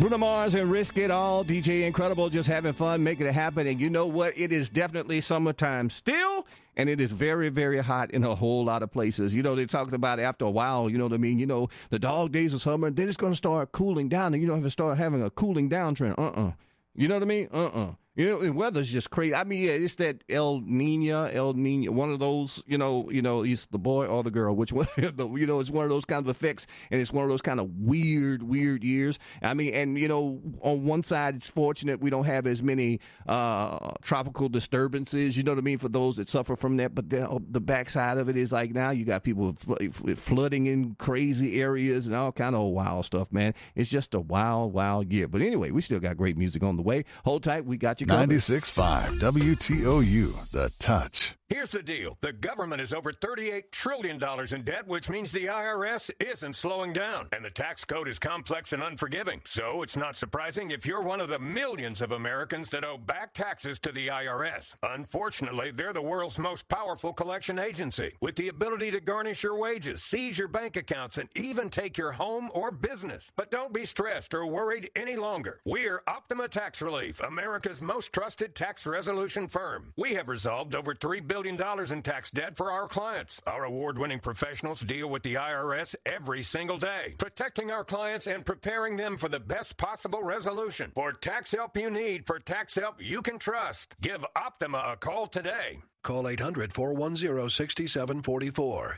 Bruno Mars and Risk It All, DJ Incredible, just having fun, making it happen. And you know what? It is definitely summertime still, and it is very, very hot in a whole lot of places. You know, they talked about after a while, you know what I mean? You know, the dog days of summer, then it's going to start cooling down, and you don't have to start having a cooling down trend. You know what I mean? You know, the weather's just crazy. I mean, yeah, it's that El Nino, one of those, you know, it's the boy or the girl, which one, you know, it's one of those kinds of effects, and it's one of those kind of weird years. I mean, and, you know, on one side, it's fortunate we don't have as many tropical disturbances, you know what I mean, for those that suffer from that, but the backside of it is like now you got people flooding in crazy areas and all kind of wild stuff, man. It's just a wild year. But anyway, we still got great music on the way. Hold tight, we got you covered. 96.5 WTOU, The Touch. Here's the deal. The government is over $38 trillion in debt, which means the IRS isn't slowing down. And the tax code is complex and unforgiving. So it's not surprising if you're one of the millions of Americans that owe back taxes to the IRS. Unfortunately, they're the world's most powerful collection agency, with the ability to garnish your wages, seize your bank accounts, and even take your home or business. But don't be stressed or worried any longer. We're Optima Tax Relief, America's most trusted tax resolution firm. We have resolved over $3 billion in tax debt for our clients. Our award-winning professionals deal with the IRS every single day, protecting our clients and preparing them for the best possible resolution. For tax help you need, for tax help you can trust, give Optima a call today. Call 800-410-6744.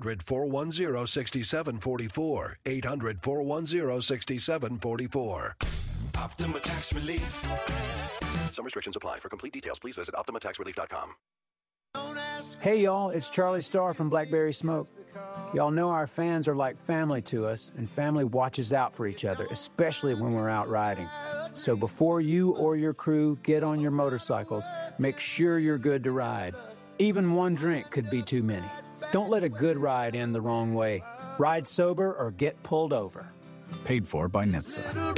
800-410-6744. 800-410-6744. Optima Tax Relief. Some restrictions apply. For complete details, please visit OptimaTaxRelief.com. Hey y'all, it's Charlie Starr from Blackberry Smoke. Y'all know our fans are like family to us, and family watches out for each other, especially when we're out riding. So before you or your crew get on your motorcycles, make sure you're good to ride. Even one drink could be too many. Don't let a good ride end the wrong way. Ride sober or get pulled over. Paid for by NHTSA.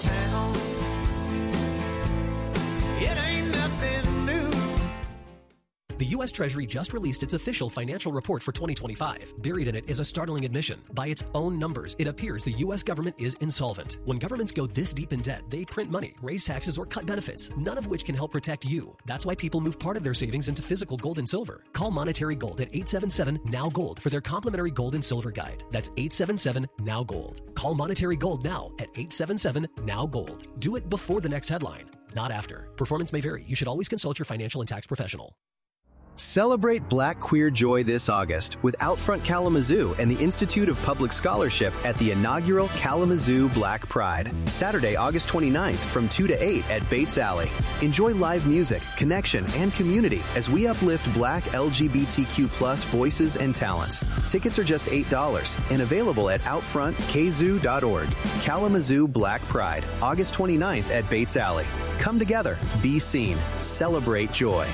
The U.S. Treasury just released its official financial report for 2025. Buried in it is a startling admission. By its own numbers, it appears the U.S. government is insolvent. When governments go this deep in debt, they print money, raise taxes, or cut benefits, none of which can help protect you. That's why people move part of their savings into physical gold and silver. Call Monetary Gold at 877-NOW-GOLD for their complimentary gold and silver guide. That's 877-NOW-GOLD. Call Monetary Gold now at 877-NOW-GOLD. Do it before the next headline, not after. Performance may vary. You should always consult your financial and tax professional. Celebrate Black Queer Joy this August with Outfront Kalamazoo and the Institute of Public Scholarship at the inaugural Kalamazoo Black Pride, Saturday, August 29th from 2 to 8 at Bates Alley. Enjoy live music, connection, and community as we uplift Black LGBTQ+ voices and talents. Tickets are just $8 and available at outfrontkzoo.org. Kalamazoo Black Pride, August 29th at Bates Alley. Come together, be seen, celebrate joy.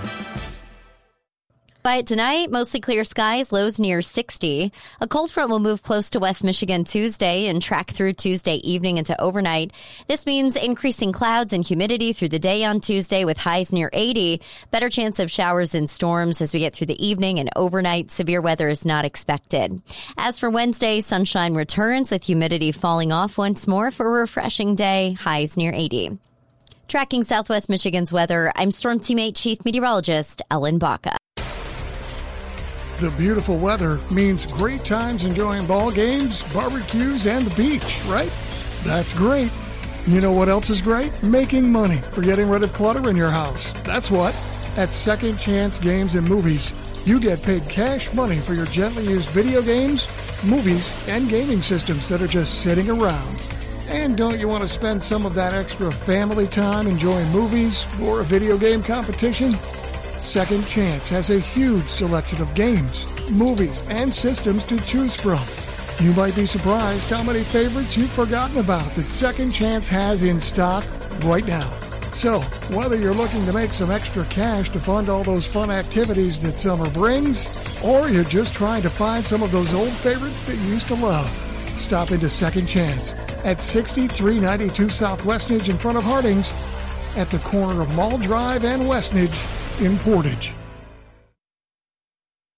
By tonight, mostly clear skies, lows near 60. A cold front will move close to West Michigan Tuesday and track through Tuesday evening into overnight. This means increasing clouds and humidity through the day on Tuesday with highs near 80. Better chance of showers and storms as we get through the evening and overnight. Severe weather is not expected. As for Wednesday, sunshine returns with humidity falling off once more for a refreshing day, highs near 80. Tracking Southwest Michigan's weather, I'm Storm Teammate Chief Meteorologist Ellen Baca. The beautiful weather means great times enjoying ball games, barbecues, and the beach, right? That's great. You know what else is great? Making money for getting rid of clutter in your house. That's what. At Second Chance Games and Movies, you get paid cash money for your gently used video games, movies, and gaming systems that are just sitting around. And don't you want to spend some of that extra family time enjoying movies or a video game competition? Second Chance has a huge selection of games, movies, and systems to choose from. You might be surprised how many favorites you've forgotten about that Second Chance has in stock right now. So, whether you're looking to make some extra cash to fund all those fun activities that summer brings, or you're just trying to find some of those old favorites that you used to love, stop into Second Chance at 6392 South Westnedge in front of Harding's, at the corner of Mall Drive and Westnedge in Portage.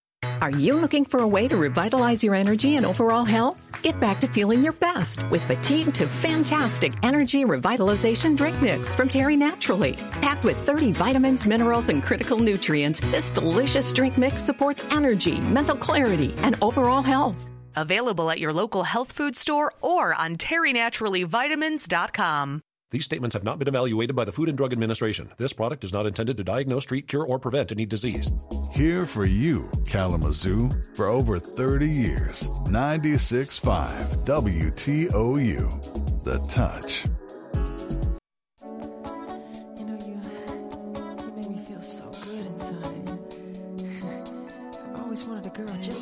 Are you looking for a way to revitalize your energy and overall health? Get back to feeling your best with Fatigue to Fantastic Energy Revitalization Drink Mix from Terry Naturally. Packed with 30 vitamins, minerals, and critical nutrients, this delicious drink mix supports energy, mental clarity, and overall health. Available at your local health food store or on terrynaturallyvitamins.com. These statements have not been evaluated by the Food and Drug Administration. This product is not intended to diagnose, treat, cure, or prevent any disease. Here for you, Kalamazoo, for over 30 years. 96.5 WTOU, The Touch.